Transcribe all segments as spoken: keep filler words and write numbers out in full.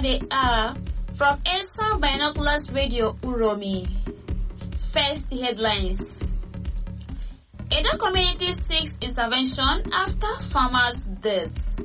the hour from Elsa Binoculars Radio Uromi. First headlines. Edo community seeks intervention after farmer's death.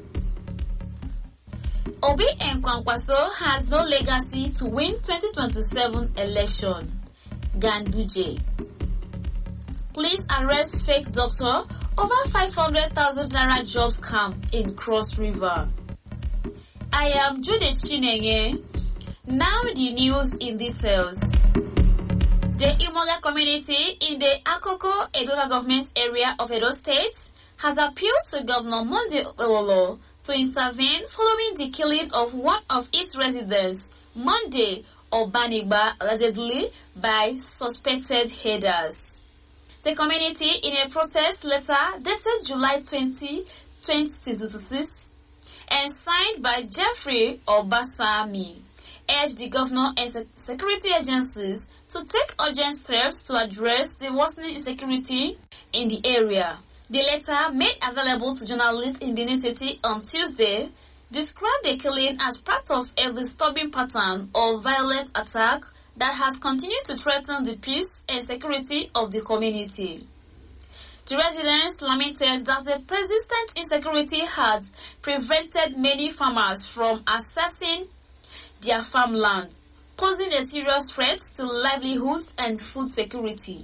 Obi Nkwankwaso has no legacy to win twenty twenty-seven election. Ganduje. Police arrest fake doctor over five hundred thousand naira job scam in Cross River. I am Judith Chinenye. Now the news in details. The Imoga community in the Akoko Edo government area of Edo State has appealed to Governor Monday Owolo to intervene following the killing of one of its residents, Monday Obanigba, allegedly by suspected headers. The community, in a protest letter dated July twentieth, twenty twenty-six, and signed by Jeffrey Obasami, urged the governor and sec- security agencies to take urgent steps to address the worsening insecurity in the area. The letter, made available to journalists in Benin City on Tuesday, described the killing as part of a disturbing pattern of violent attack that has continued to threaten the peace and security of the community. The residents lamented that the persistent insecurity has prevented many farmers from accessing their farmland, posing a serious threat to livelihoods and food security.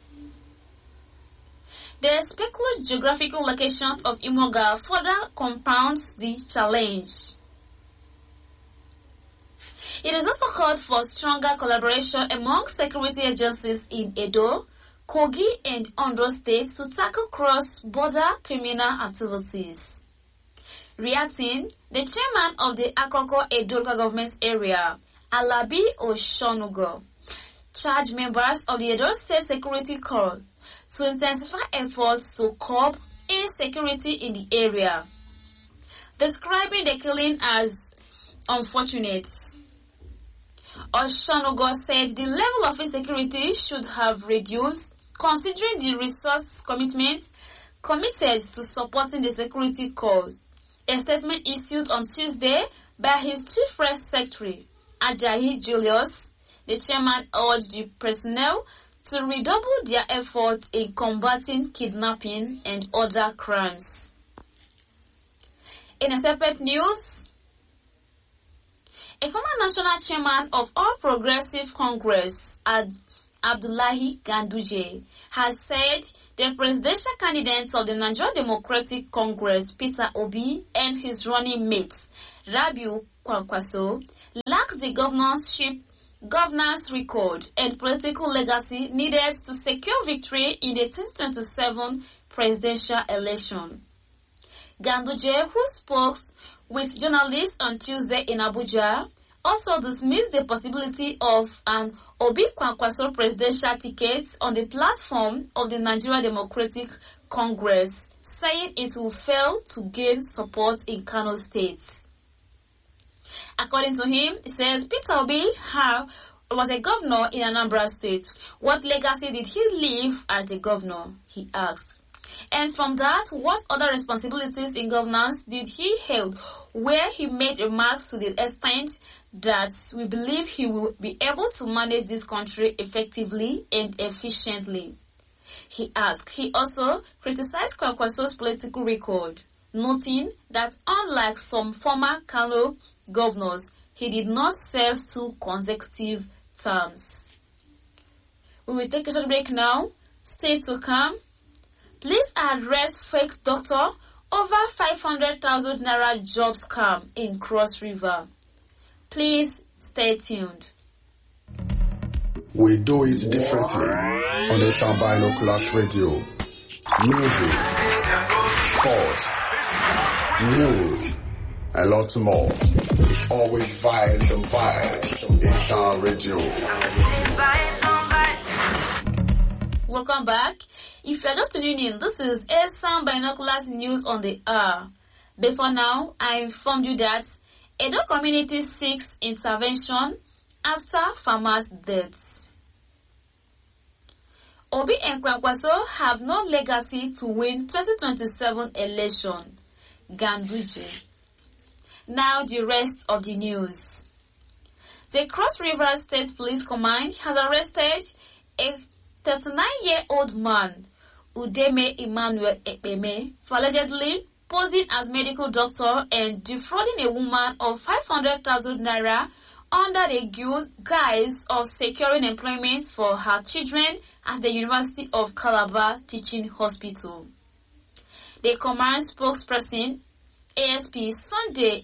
The speculative geographical locations of Imoga further compounds the challenge. It is also called for stronger collaboration among security agencies in Edo, Kogi, and Ondo states to tackle cross-border criminal activities. Reacting, the chairman of the Akoko Edo government area, Alabi Oshonugo, charged members of the Edo State Security Corps to intensify efforts to curb insecurity in the area, describing the killing as unfortunate. Oshonugo said the level of insecurity should have reduced considering the resource commitment committed to supporting the security cause. A statement issued on Tuesday by his chief press secretary, Ajayi Julius, the chairman urged the personnel to redouble their efforts in combating kidnapping and other crimes. In a separate news, a former national chairman of All Progressive Congress, Ad- Abdullahi Ganduje, has said the presidential candidates of the Nigeria Democratic Congress, Peter Obi, and his running mate, Rabiu Kwankwaso, lack the governorship, governance record and political legacy needed to secure victory in the twenty twenty-seven presidential election. Ganduje, who spoke with journalists on Tuesday in Abuja, also dismissed the possibility of an Obi Kwankwaso presidential ticket on the platform of the Nigeria Democratic Congress, saying it will fail to gain support in Kano State. According to him, he says Peter Obi have, was a governor in Anambra State. What legacy did he leave as a governor? He asked. And from that, what other responsibilities in governance did he hold, where he made remarks to the extent that we believe he will be able to manage this country effectively and efficiently? He asked. He also criticized Kwankwaso's political record, noting that unlike some former Kano governors, he did not serve two consecutive terms. We will take a short break now. Stay to come. Police arrest fake doctor over five hundred thousand naira job scam in Cross River. Please stay tuned. We do it differently on the Binoculars Radio. Music, sports, news, a lot more. It's always vibes and vibes in Sound Radio. Welcome back. If you're just tuning in, this is Sound Binoculars News on the Hour. Before now, I informed you that Edo community seeks intervention after farmers' deaths. Obi and Kwankwaso have no legacy to win twenty twenty-seven election. Ganduje. Now the rest of the news. The Cross River State Police Command has arrested a thirty-nine-year-old man, Udeme Emmanuel Ekpeme, for allegedly posing as medical doctor and defrauding a woman of five hundred thousand naira under the guise of securing employment for her children at the University of Calabar Teaching Hospital. The command spokesperson, A S P Sunday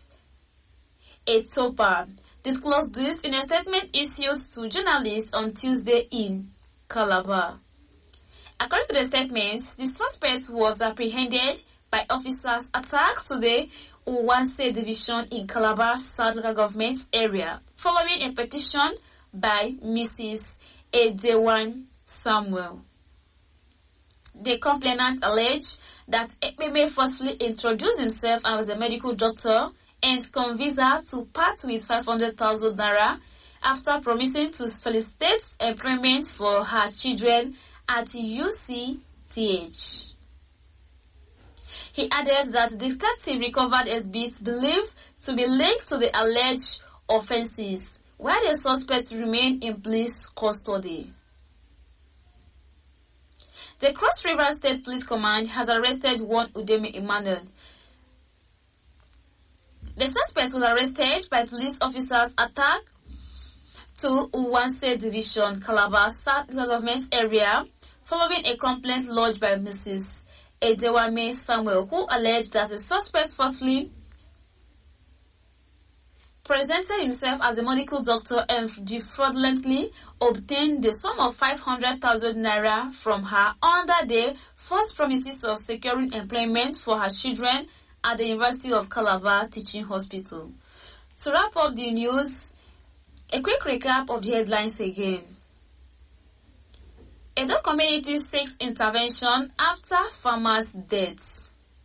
Etopa, disclosed this in a statement issued to journalists on Tuesday in Calabar. According to the statement, the suspect was apprehended by officers attacked to the Uwanse division in Calabar South Local Government area following a petition by Missus Edewan Samuel. The complainant alleged that Ekpeme forcefully introduced himself as a medical doctor and convinced her to part with five hundred thousand naira after promising to facilitate employment for her children at U C T H. He added that the detective recovered exhibits believed to be linked to the alleged offences, while the suspect remained in police custody. The Cross River State Police Command has arrested one Udeme Emmanuel. The suspect was arrested by police officers attacked to Uwanse Division, Calabar South Government area, following a complaint lodged by Missus Edewame Samuel, who alleged that the suspect falsely presented himself as a medical doctor and defraudulently obtained the sum of five hundred thousand naira from her under the false promises of securing employment for her children at the University of Calabar Teaching Hospital. To wrap up the news, a quick recap of the headlines again. Edo community seeks intervention after farmer's death.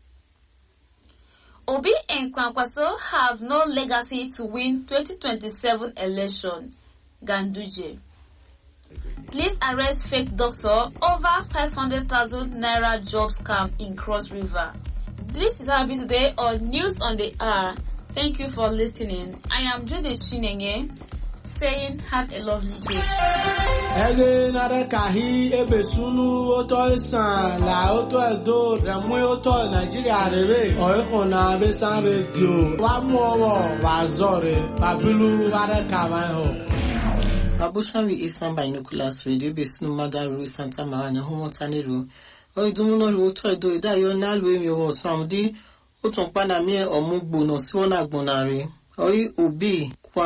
Obi and Kwankwaso have no legacy to win twenty twenty-seven election. Ganduje. Please arrest fake doctor over five hundred thousand naira job scam in Cross River. This is our today on News on the Hour. Thank you for listening. I am Judith Chinenye, saying have a lovely day. Ege nare kahi ebe sunu oto isan la oto edo remu oto Nigeria rebe oiko na besan radio wa mu owo wa zore babilu ware kawan ho. Babushawi isan binoculars radio be sunu madaru Santa Maranya homotanero oidumu no oto edo ida yo na lu emi owo samdi o tun pada mi omugbo no si wona agbonare oi obi